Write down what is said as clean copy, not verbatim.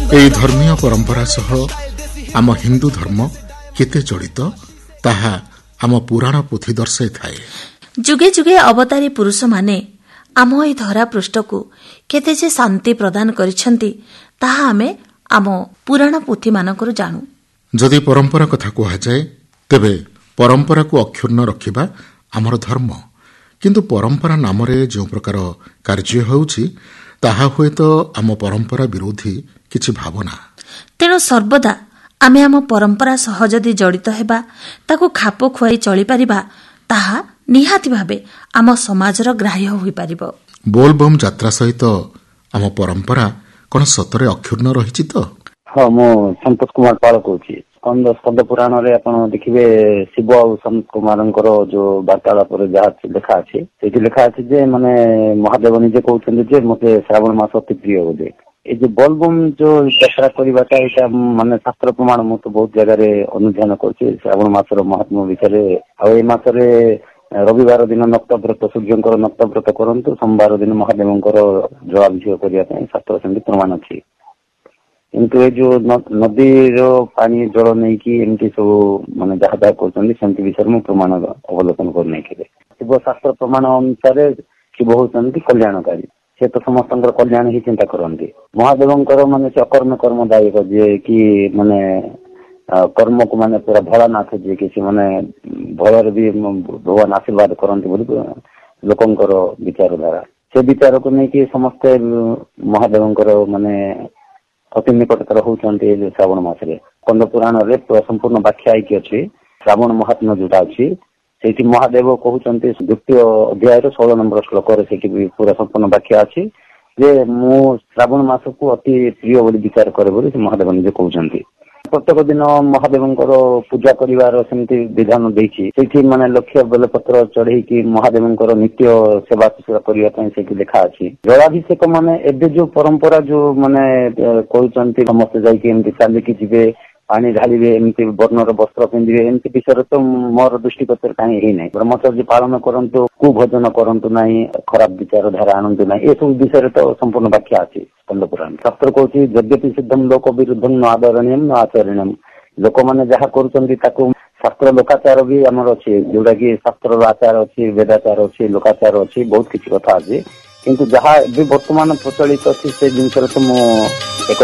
ଏହି ଧର୍ମୀୟ ପରମ୍ପରା ସହ ଆମ ହିନ୍ଦୁ ଧର୍ମ କେତେ ଜଡ଼ିତ ତାହା ଆମ ପୁରାଣ ପୋଥି ଦର୍ଶାଇଥାଏ। ଯୁଗେ ଯୁଗେ ଅବତାରୀ ପୁରୁଷମାନେ ଆମ ଏହି ଧରା ପୃଷ୍ଠକୁ କେତେ ଯେ ଶାନ୍ତି ପ୍ରଦାନ କରିଛନ୍ତି ତାହା ଆମେ ଆମ ପୁରାଣ ପୋଥିମାନଙ୍କରୁ ଜାଣୁ। ଯଦି ପରମ୍ପରା କଥା କୁହାଯାଏ ତେବେ ପରମ୍ପରାକୁ ଅକ୍ଷୁର୍ଣ୍ଣ ରଖିବା ଆମର ଧର୍ମ। କିନ୍ତୁ ପରମ୍ପରା ନାମରେ ଯେଉଁ ପ୍ରକାର କାର୍ଯ୍ୟ ହେଉଛି ତାହା ହୁଏତ ଆମ ପରମ୍ପରା ବିରୋଧୀ କିଛି ଭାବନା। ତେଣୁ ସର୍ବଦା ଆମେ ଆମ ପରମ୍ପରା ସହ ଯଦି ଜଡ଼ିତ ହେବା, ତାକୁ ଖାପ ଖୁଆଇ ଚଳିପାରିବା, ତାହା ନିହାତି ଭାବେ ଆମ ସମାଜର ଗ୍ରାହ୍ୟ ହୋଇପାରିବ। ବୋଲବମ୍ ଯାତ୍ରା ସହିତ ଆମ ପରମ୍ପରା କ'ଣ ସତରେ ଅକ୍ଷୁର୍ଣ୍ଣ ରହିଛି ତ? ହଁ, ମୁଁ ସନ୍ତୋଷ କୁମାର ପାଳ କହୁଛି। ସ୍କନ୍ଦ ପୁରାଣରେ ଆପଣ ଦେଖିବେ ଶିବ ଆଉ ସନ୍ତ କୁମାରଙ୍କର ଯୋଉ ବାର୍ତ୍ତାଳାପରେ ଯାହା ଲେଖା ଅଛି, ସେଇଠି ଲେଖା ଅଛି ଯେ ମାନେ ମହାଦେବ ନିଜେ କହୁଛନ୍ତି ଯେ ମତେ ଶ୍ରାବଣ ମାସ ଅତି ପ୍ରିୟ ବୋଧେ। ଏଇ ଯୋଉ ବୋଲବମ୍ ଯୋଉ ଯାତ୍ରା କରିବାଟା ଏଇଟା ମାନେ ଶାସ୍ତ୍ର ପ୍ରମାଣ ମୁଁ ତ ବହୁତ ଜାଗାରେ ଅନୁଧ୍ୟାନ କରୁଛି ଶ୍ରାବଣ ମାସର ମହାତ୍ମ୍ୟ ବିଷୟରେ। ଆଉ ଏଇ ମାସରେ ରବିବାର ଦିନ ନକ୍ତବ୍ରତ, ସୂର୍ଯ୍ୟଙ୍କର ନକ୍ତବ୍ରତ କରନ୍ତୁ, ସୋମବାର ଦିନ ମହାଦେବଙ୍କର ଜଳାଭିଷେକ କରିବା ପାଇଁ ଶାସ୍ତ୍ର ସେମିତି ପ୍ରମାଣ ଅଛି। କିନ୍ତୁ ଏ ଯୋଉ ନଦୀର ପାଣି ଜଳ ନେଇକି ଏମିତି ସବୁ ମାନେ ଯାହା ଯାହା କରୁଛନ୍ତି ସେମିତି ବିଷୟରେ ମୁଁ ପ୍ରମାଣ ଅବଲୋକନ କରୁନାହିଁ କେବେ। ଶିବ ଶାସ୍ତ୍ର ପ୍ରମାଣ ଅନୁସାରେ ଶିବ ହଉଛନ୍ତି କଲ୍ୟାଣକାରୀ। ସେ ତ ସମସ୍ତଙ୍କର କଲ୍ୟାଣ ହିଁ ଚିନ୍ତା କରନ୍ତି। ମହାଦେବଙ୍କର ମାନେ ସେ ଅକର୍ମ କର୍ମଦାୟକ ଯିଏ କି ମାନେ କର୍ମକୁ ମାନେ ପୁରା ଭୋଳାନାଥ ଯିଏ କି ସେମାନେ ଭୟରେ ବି ଭଗବାନ ଆଶୀର୍ବାଦ କରନ୍ତି ବୋଲି ଲୋକଙ୍କର ବିଚାରଧାରା। ସେ ବିଚାରକୁ ନେଇକି ସମସ୍ତେ ମହାଦେବଙ୍କର ମାନେ ଅତି ନିକଟତର ହଉଛନ୍ତି ଏ ଶ୍ରାବଣ ମାସରେ। ସ୍କନ୍ଦ ପୁରାଣରେ ସମ୍ପୂର୍ଣ୍ଣ ବ୍ୟାଖ୍ୟା ହେଇକି ଅଛି। ଶ୍ରାବଣ ମହାତ୍ମ୍ୟ ଯୋଉଟା ଅଛି ସେଇଠି ମହାଦେବ କହୁଛନ୍ତି 2ୟ ଅଧ୍ୟାୟର 16 ନମ୍ବର ଶ୍ଲୋକରେ ସେଇଠି ବି ପୁରା ସମ୍ପୂର୍ଣ୍ଣ ବ୍ୟାଖ୍ୟା ଅଛି ଯେ ମୁଁ ଶ୍ରାବଣ ମାସକୁ ଅତି ପ୍ରିୟ ବୋଲି ବିଚାର କରେ ବୋଲି ସେ ମହାଦେବ ନିଜେ କହୁଛନ୍ତି। ପ୍ରତ୍ୟେକ ଦିନ ମହାଦେବଙ୍କର ପୂଜା କରିବାର ସେମିତି ବିଧାନ ଦେଇଛି। ସେଇଠି ମାନେ ଲକ୍ଷ୍ୟ ବେଲପତ୍ର ଚଢେଇକି ମହାଦେବଙ୍କର ନିତ୍ୟ ସେବା ଶୁଶ୍ରୂଷା କରିବା ପାଇଁ ସେଇଠି ଲେଖା ଅଛି। ଜଳାଭିଷେକ ମାନେ ଏବେ ଯୋଉ ପରମ୍ପରା ଯୋଉ ମାନେ କହୁଛନ୍ତି ସମସ୍ତେ ଯାଇକି ଏମିତି ଚାଲିକି ଯିବେ, ପାଣି ଢାଳିବେ, ଏମିତି ବର୍ଣ୍ଣର ବସ୍ତ୍ର ପିନ୍ଧିବେ, ଏମିତି ବିଷୟରେ ତ ମୋର ଦୃଷ୍ଟିଗୋଚର କାହିଁ ହେଇନାହିଁ। ବ୍ରହ୍ମଚର୍ଯ୍ୟ ପାଳନ କରନ୍ତୁ, କୁ ଭୋଜନ କରନ୍ତୁ ନାହିଁ, ଖରାପ ବିଚାରଧାରା ଆଣନ୍ତୁ ନାହିଁ, ଏସବୁ ବିଷୟରେ ତ ସମ୍ପୂର୍ଣ୍ଣ ବ୍ୟାଖ୍ୟା ଅଛି ସ୍କନ୍ଦ ପୁରାଣ। ଶାସ୍ତ୍ର କହୁଛି ଯଦ୍ୟପି ସିଦ୍ଧମ ଲୋକ ବିରୁଦ୍ଧମ ନ ଆଦରଣୀୟମ ନ ଆଚରଣୀୟମ। ଲୋକମାନେ ଯାହା କରୁଛନ୍ତି ତାକୁ ଶାସ୍ତ୍ର ଲୋକାଚାର ବି ଆମର ଅଛି, ଯୋଉଟା କି ଶାସ୍ତ୍ରର ଆଚାର ଅଛି, ବେଦାଚାର ଅଛି, ଲୋକାଚାର ଅଛି, ବହୁତ କିଛି କଥା ଅଛି। କିନ୍ତୁ ଯାହା ଏବେ ବର୍ତ୍ତମାନ ପ୍ରଚଳିତ ଅଛି ସେ ଜିନିଷରେ ତ ମୁଁ ଏକ